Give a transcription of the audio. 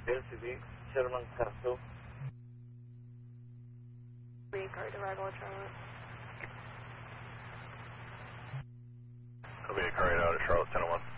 LCD, Sherman Castro. Card arrival at Charlotte. It'll be a car out of Charlotte, 1001.